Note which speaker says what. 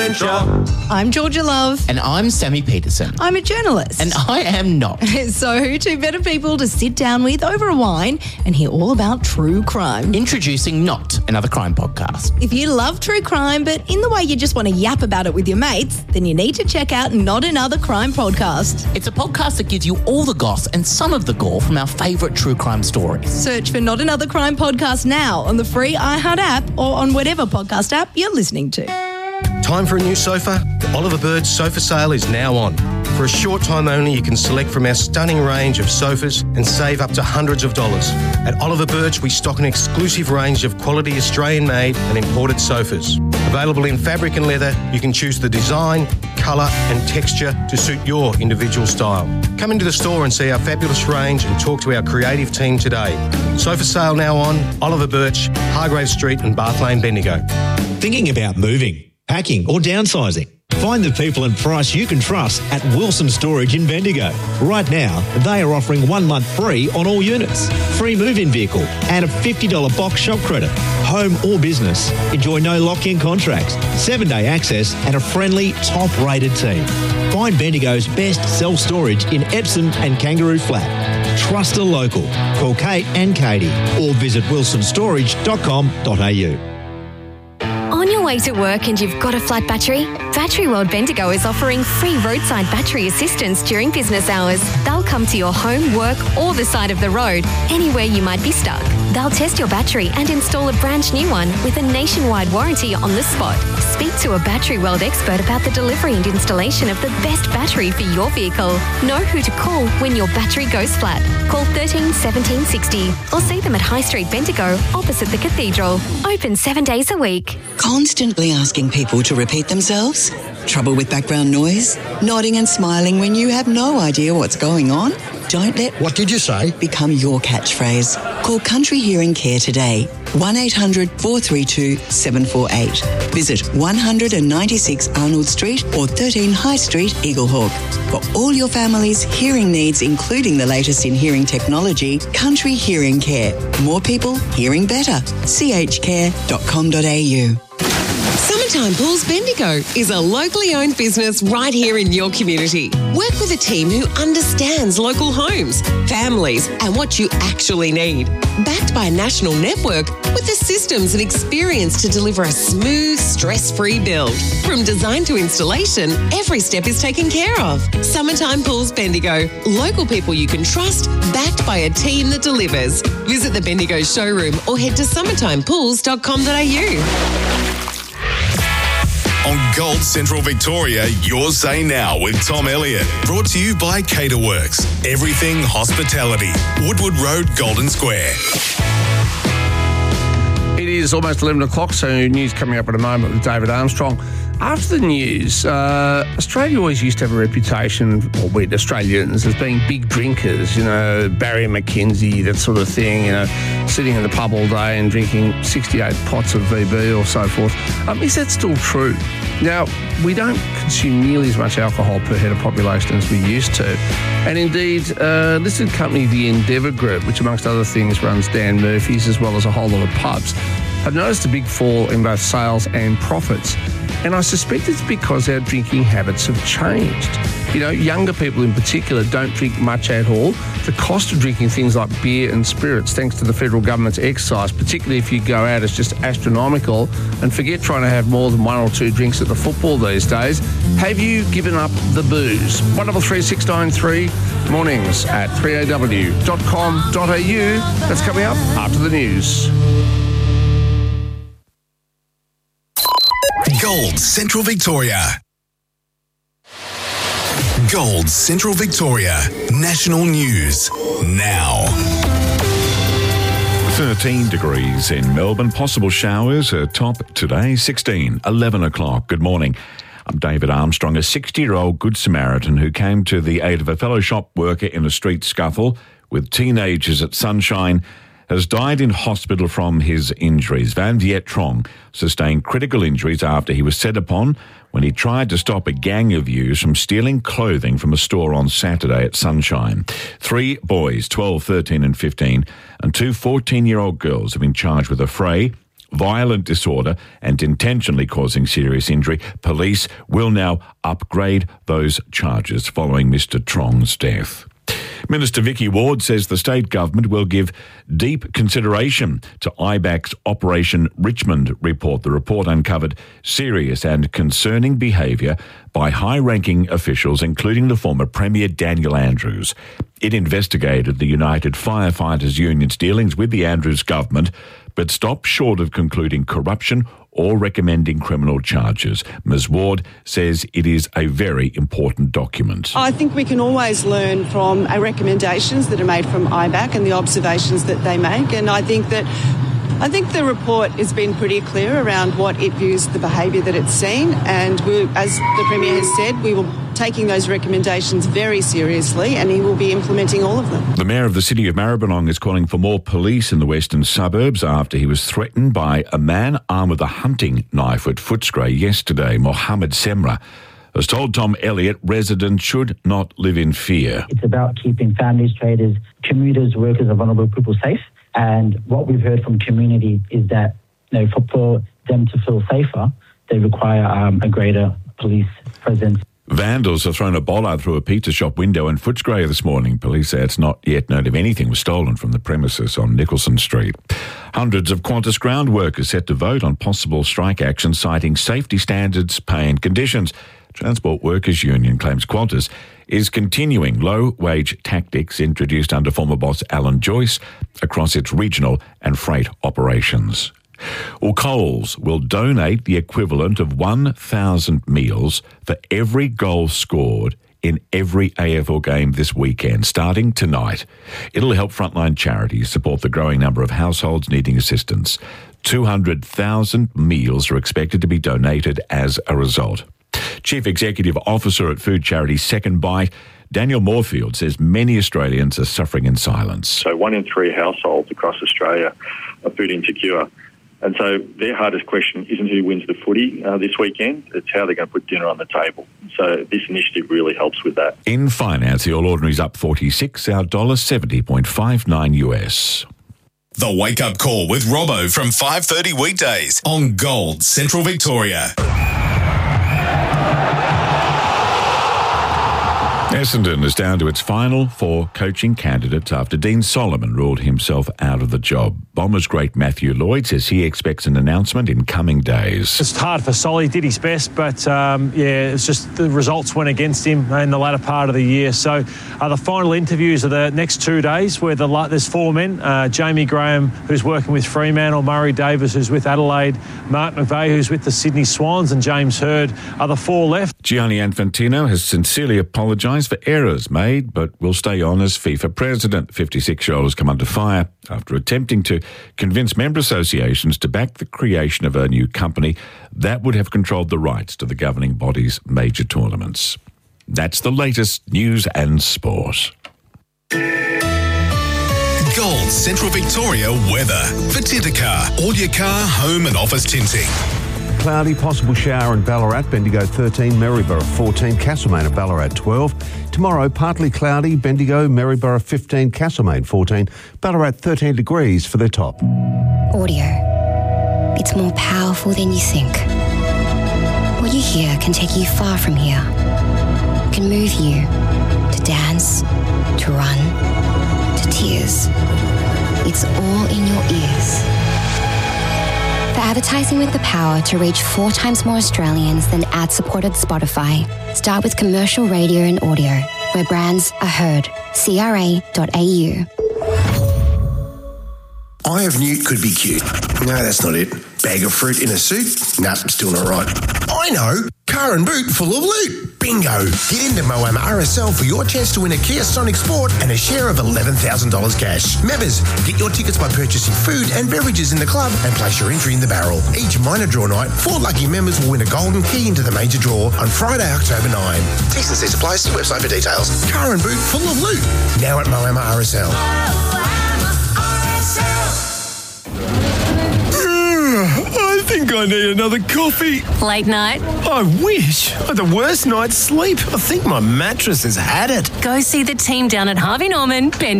Speaker 1: Crenshaw.
Speaker 2: I'm Georgia Love.
Speaker 3: And I'm Sammy Peterson.
Speaker 2: I'm a journalist.
Speaker 3: And I am not.
Speaker 2: So who two better people to sit down with over a wine and hear all about true crime?
Speaker 3: Introducing Not Another Crime Podcast.
Speaker 2: If you love true crime, but in the way you just want to yap about it with your mates, then you need to check out Not Another Crime Podcast.
Speaker 3: It's a podcast that gives you all the goss and some of the gore from our favourite true crime stories.
Speaker 2: Search for Not Another Crime Podcast now on the free iHeart app or on whatever podcast app you're listening to.
Speaker 4: Time for a new sofa? The Oliver Birch sofa sale is now on. For a short time only, you can select from our stunning range of sofas and save up to hundreds of dollars. At Oliver Birch, we stock an exclusive range of quality Australian-made and imported sofas. Available in fabric and leather, you can choose the design, colour and texture to suit your individual style. Come into the store and see our fabulous range and talk to our creative team today. Sofa sale now on Oliver Birch, Hargrave Street and Bath Lane, Bendigo.
Speaker 5: Thinking about moving, packing or downsizing? Find the people and price you can trust at Wilson Storage in Bendigo. Right now, they are offering 1 month free on all units, free move-in vehicle and a $50 box shop credit. Home or business, enjoy no lock-in contracts, 7-day access and a friendly, top-rated team. Find Bendigo's best self-storage in Epsom and Kangaroo Flat. Trust a local. Call Kate and Katie or visit wilsonstorage.com.au.
Speaker 6: On your way to work and you've got a flat battery? Battery World Bendigo is offering free roadside battery assistance during business hours. They'll come to your home, work or the side of the road, anywhere you might be stuck. They'll test your battery and install a brand new one with a nationwide warranty on the spot. Speak to a Battery World expert about the delivery and installation of the best battery for your vehicle. Know who to call when your battery goes flat. Call 13 17 60 or see them at High Street Bendigo opposite the Cathedral. Open 7 days a week.
Speaker 7: Constantly asking people to repeat themselves? Trouble with background noise? Nodding and smiling when you have no idea what's going on? Don't let
Speaker 8: "What did you say?"
Speaker 7: become your catchphrase. Call Country Hearing Care today. 1800 432 748. Visit 196 Arnold Street or 13 High Street, Eaglehawk. For all your family's hearing needs, including the latest in hearing technology, Country Hearing Care. More people hearing better. chcare.com.au.
Speaker 9: Summertime Pools Bendigo is a locally owned business right here in your community. Work with a team who understands local homes, families, and what you actually need. Backed by a national network with the systems and experience to deliver a smooth, stress-free build. From design to installation, every step is taken care of. Summertime Pools Bendigo. Local people you can trust, backed by a team that delivers. Visit the Bendigo showroom or head to summertimepools.com.au.
Speaker 10: On Gold Central Victoria, your Say Now with Tom Elliott. Brought to you by Caterworks. Everything hospitality. Woodward Road, Golden Square.
Speaker 1: It is almost 11 o'clock, so news coming up in a moment with David Armstrong. After the news, Australia always used to have a reputation, or we Australians, as being big drinkers, Barry McKenzie, that sort of thing, sitting in the pub all day and drinking 68 pots of VB or so forth. Is that still true? Now, we don't consume nearly as much alcohol per head of population as we used to. And indeed, listed company the Endeavour Group, which amongst other things runs Dan Murphy's as well as a whole lot of pubs, have noticed a big fall in both sales and profits. And I suspect it's because our drinking habits have changed. Younger people in particular don't drink much at all. The cost of drinking things like beer and spirits, thanks to the federal government's excise, particularly if you go out, is just astronomical. And forget trying to have more than 1 or 2 drinks at the football these days. Have you given up the booze? 133693 mornings at 3aw.com.au. That's coming up after the news.
Speaker 10: Gold Central Victoria. Gold Central Victoria. National news now.
Speaker 11: 13 degrees in Melbourne. Possible showers are top today. 16, 11 o'clock. Good morning. I'm David Armstrong, a 60-year-old Good Samaritan who came to the aid of a fellow shop worker in a street scuffle with teenagers at Sunshine, has died in hospital from his injuries. Van Viet Trong sustained critical injuries after he was set upon when he tried to stop a gang of youths from stealing clothing from a store on Saturday at Sunshine. 3 boys, 12, 13 and 15, and 2 14-year-old girls have been charged with a fray, violent disorder and intentionally causing serious injury. Police will now upgrade those charges following Mr. Trong's death. Minister Vicky Ward says the state government will give deep consideration to IBAC's Operation Richmond report. The report uncovered serious and concerning behaviour by high-ranking officials, including the former Premier Daniel Andrews. It investigated the United Firefighters Union's dealings with the Andrews government, but stopped short of concluding corruption or recommending criminal charges. Ms. Ward says it is a very important document.
Speaker 8: I think we can always learn from recommendations that are made from IBAC and the observations that they make, and I think the report has been pretty clear around what it views the behaviour that it's seen, and as the Premier has said, we will be taking those recommendations very seriously, and he will be implementing all of them. The Mayor of the City of Maribyrnong is calling for more police in the western suburbs after he was threatened by a man armed with a hunting knife at Footscray yesterday. Mohammed Semra has told Tom Elliott residents should not live in fear.
Speaker 12: It's about keeping families, traders, commuters, workers and vulnerable people safe. And what we've heard from community is that, for them to feel safer, they require a greater police presence.
Speaker 11: Vandals have thrown a bollard through a pizza shop window in Footscray this morning. Police say it's not yet known if anything was stolen from the premises on Nicholson Street. Hundreds of Qantas ground workers set to vote on possible strike action, citing safety standards, pay and conditions. Transport Workers Union claims Qantas is continuing low-wage tactics introduced under former boss Alan Joyce across its regional and freight operations. Well, Coles will donate the equivalent of 1,000 meals for every goal scored in every AFL game this weekend, starting tonight. It'll help frontline charities support the growing number of households needing assistance. 200,000 meals are expected to be donated as a result. Chief Executive Officer at food charity Second Bite, Daniel Moorfield, says many Australians are suffering in silence.
Speaker 13: So 1 in 3 households across Australia are food insecure. And so their hardest question isn't who wins the footy this weekend, it's how they're going to put dinner on the table. So this initiative really helps with that.
Speaker 11: In finance, the All Ordinary's up 46, our $70.59 US.
Speaker 10: The Wake Up Call with Robbo from 5:30 weekdays on Gold Central Victoria.
Speaker 11: Essendon is down to its final 4 coaching candidates after Dean Solomon ruled himself out of the job. Bombers great Matthew Lloyd says he expects an announcement in coming days.
Speaker 14: It's hard for Solly, did his best, but it's just the results went against him in the latter part of the year. So the final interviews are the next 2 days where there's 4 men. Jamie Graham, who's working with Fremantle, Murray Davis, who's with Adelaide, Mark McVeigh, who's with the Sydney Swans, and James Hird are the 4 left.
Speaker 11: Gianni Infantino has sincerely apologised for errors made, but will stay on as FIFA president. 56-year-old has come under fire after attempting to convince member associations to back the creation of a new company that would have controlled the rights to the governing body's major tournaments. That's the latest news and sport.
Speaker 10: Gold Central Victoria weather for Tintercar. All your car, home and office tinting.
Speaker 15: Cloudy, possible shower in Ballarat, Bendigo 13, Maryborough 14, Castlemaine and Ballarat 12. Tomorrow, partly cloudy, Bendigo, Maryborough 15, Castlemaine 14, Ballarat 13 degrees for their top.
Speaker 16: Audio. It's more powerful than you think. What you hear can take you far from here. It can move you to dance, to run, to tears. It's all in your ears. For advertising with the power to reach 4 times more Australians than ad-supported Spotify, start with commercial radio and audio, where brands are heard. CRA.au.
Speaker 17: Eye of Newt could be cute. No, that's not it. Bag of fruit in a suit? Nah, still not right. I know! Car and boot full of loot. Bingo! Get into Moama RSL for your chance to win a Kia Sonic Sport and a share of $11,000 cash. Members, get your tickets by purchasing food and beverages in the club and place your entry in the barrel. Each minor draw night, 4 lucky members will win a golden key into the major draw on Friday, October 9. T&Cs apply. See website for details. Car and boot full of loot. Now at Moama RSL.
Speaker 18: I think I need another coffee.
Speaker 19: Late night?
Speaker 18: I wish. I had the worst night's sleep. I think my mattress has had it.
Speaker 19: Go see the team down at Harvey Norman. Ben